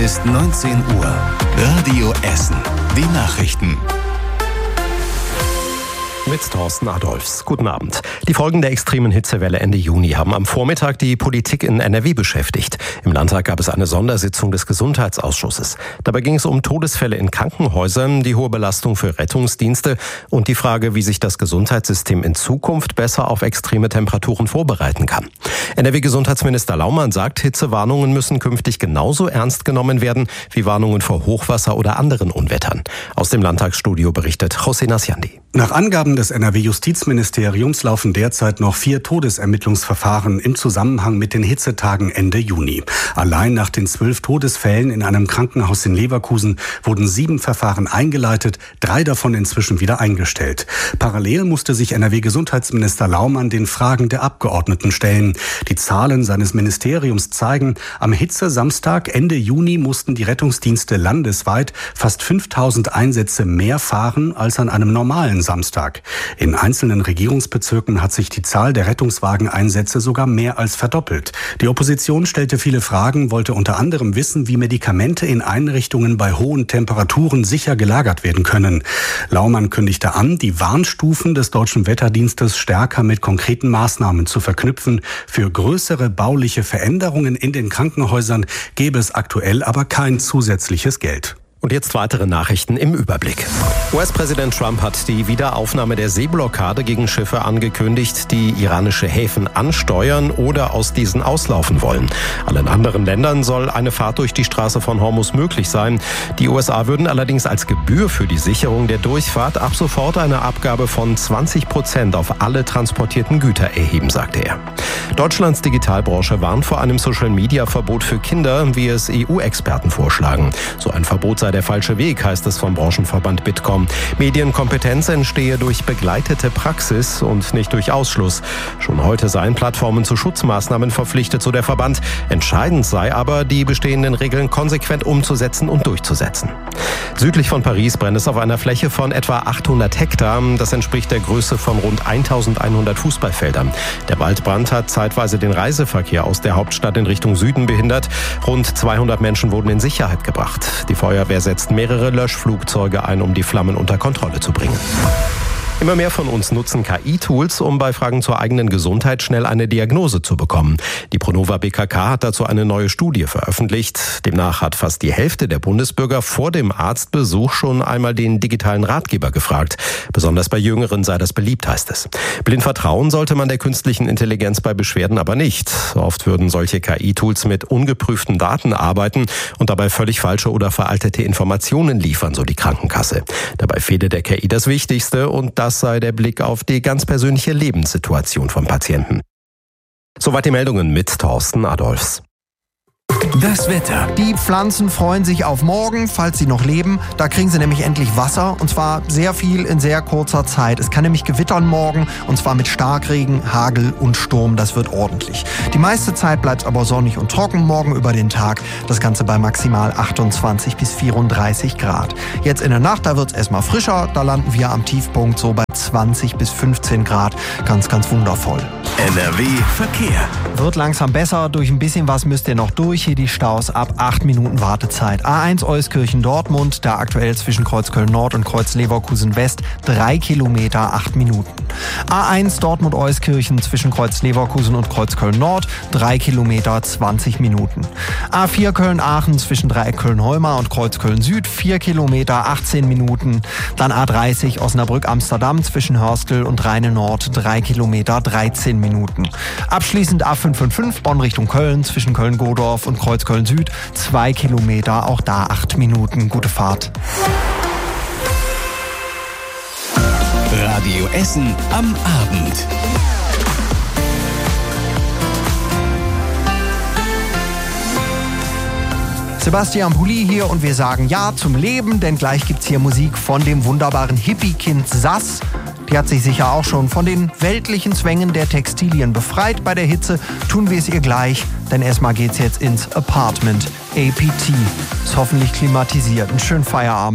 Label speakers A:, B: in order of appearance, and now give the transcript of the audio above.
A: ist 19 Uhr. Radio Essen. Die Nachrichten.
B: Mit Thorsten Adolfs. Guten Abend. Die Folgen der extremen Hitzewelle Ende Juni haben am Vormittag die Politik in NRW beschäftigt. Im Landtag gab es eine Sondersitzung des Gesundheitsausschusses. Dabei ging es um Todesfälle in Krankenhäusern, die hohe Belastung für Rettungsdienste und die Frage, wie sich das Gesundheitssystem in Zukunft besser auf extreme Temperaturen vorbereiten kann. NRW-Gesundheitsminister Laumann sagt, Hitzewarnungen müssen künftig genauso ernst genommen werden wie Warnungen vor Hochwasser oder anderen Unwettern. Aus dem Landtagsstudio berichtet José Nasciandi.
C: Nach Angaben des NRW-Justizministeriums laufen derzeit noch 4 Todesermittlungsverfahren im Zusammenhang mit den Hitzetagen Ende Juni. Allein nach den 12 Todesfällen in einem Krankenhaus in Leverkusen wurden 7 Verfahren eingeleitet, 3 davon inzwischen wieder eingestellt. Parallel musste sich NRW-Gesundheitsminister Laumann den Fragen der Abgeordneten stellen. Die Zahlen seines Ministeriums zeigen, am Hitzesamstag Ende Juni mussten die Rettungsdienste landesweit fast 5000 Einsätze mehr fahren als an einem normalen Samstag. In einzelnen Regierungsbezirken hat sich die Zahl der Rettungswageneinsätze sogar mehr als verdoppelt. Die Opposition stellte viele Fragen, wollte unter anderem wissen, wie Medikamente in Einrichtungen bei hohen Temperaturen sicher gelagert werden können. Laumann kündigte an, die Warnstufen des Deutschen Wetterdienstes stärker mit konkreten Maßnahmen zu verknüpfen. Für größere bauliche Veränderungen in den Krankenhäusern gäbe es aktuell aber kein zusätzliches Geld.
B: Und jetzt weitere Nachrichten im Überblick. US-Präsident Trump hat die Wiederaufnahme der Seeblockade gegen Schiffe angekündigt, die iranische Häfen ansteuern oder aus diesen auslaufen wollen. Allen anderen Ländern soll eine Fahrt durch die Straße von Hormuz möglich sein. Die USA würden allerdings als Gebühr für die Sicherung der Durchfahrt ab sofort eine Abgabe von 20% auf alle transportierten Güter erheben, sagte er. Deutschlands Digitalbranche warnt vor einem Social-Media-Verbot für Kinder, wie es EU-Experten vorschlagen. So ein Verbot sei der falsche Weg, heißt es vom Branchenverband Bitkom. Medienkompetenz entstehe durch begleitete Praxis und nicht durch Ausschluss. Schon heute seien Plattformen zu Schutzmaßnahmen verpflichtet, so der Verband. Entscheidend sei aber, die bestehenden Regeln konsequent umzusetzen und durchzusetzen. Südlich von Paris brennt es auf einer Fläche von etwa 800 Hektar. Das entspricht der Größe von rund 1100 Fußballfeldern. Der Waldbrand hat zeitweise den Reiseverkehr aus der Hauptstadt in Richtung Süden behindert. Rund 200 Menschen wurden in Sicherheit gebracht. Die Feuerwehr setzt mehrere Löschflugzeuge ein, um die Flammen unter Kontrolle zu bringen. Immer mehr von uns nutzen KI-Tools, um bei Fragen zur eigenen Gesundheit schnell eine Diagnose zu bekommen. Die Pronova BKK hat dazu eine neue Studie veröffentlicht. Demnach hat fast die Hälfte der Bundesbürger vor dem Arztbesuch schon einmal den digitalen Ratgeber gefragt. Besonders bei Jüngeren sei das beliebt, heißt es. Blind vertrauen sollte man der künstlichen Intelligenz bei Beschwerden aber nicht. Oft würden solche KI-Tools mit ungeprüften Daten arbeiten und dabei völlig falsche oder veraltete Informationen liefern, so die Krankenkasse. Dabei fehle der KI das Wichtigste und das sei der Blick auf die ganz persönliche Lebenssituation vom Patienten. Soweit die Meldungen mit Thorsten Adolfs.
A: Das Wetter.
D: Die Pflanzen freuen sich auf morgen, falls sie noch leben. Da kriegen sie nämlich endlich Wasser, und zwar sehr viel in sehr kurzer Zeit. Es kann nämlich gewittern morgen, und zwar mit Starkregen, Hagel und Sturm. Das wird ordentlich. Die meiste Zeit bleibt es aber sonnig und trocken morgen über den Tag. Das Ganze bei maximal 28 bis 34 Grad. Jetzt in der Nacht, da wird es erstmal frischer. Da landen wir am Tiefpunkt so bei 20 bis 15 Grad. Ganz, ganz wundervoll.
A: NRW Verkehr.
D: Wird langsam besser. Durch ein bisschen was müsst ihr noch durch. Hier die Staus ab 8 Minuten Wartezeit. A1 Euskirchen-Dortmund, da aktuell zwischen Kreuz Köln-Nord und Kreuz Leverkusen-West 3 Kilometer, 8 Minuten. A1 Dortmund-Euskirchen zwischen Kreuz Leverkusen und Kreuz Köln-Nord 3 Kilometer, 20 Minuten. A4 Köln-Aachen zwischen Dreieck Köln-Heumar und Kreuz Köln-Süd 4 Kilometer, 18 Minuten. Dann A30 Osnabrück-Amsterdam zwischen Hörstel und Rheine-Nord 3 Kilometer, 13 Minuten. Abschließend A555 Bonn Richtung Köln zwischen Köln-Godorf und Kreuz Köln-Süd 2 Kilometer, auch da 8 Minuten. Gute Fahrt.
A: Radio Essen am Abend.
D: Sebastian Pulli hier und wir sagen Ja zum Leben, denn gleich gibt's hier Musik von dem wunderbaren Hippie-Kind Sass. Die hat sich sicher auch schon von den weltlichen Zwängen der Textilien befreit. Bei der Hitze tun wir es ihr gleich, denn erstmal geht's jetzt ins Apartment APT. Ist hoffentlich klimatisiert. Einen schönen Feierabend.